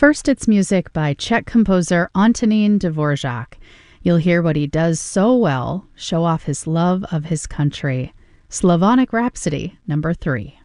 First, it's music by Czech composer Antonín Dvořák. You'll hear what he does so well, show off his love of his country. Slavonic Rhapsody, number 3.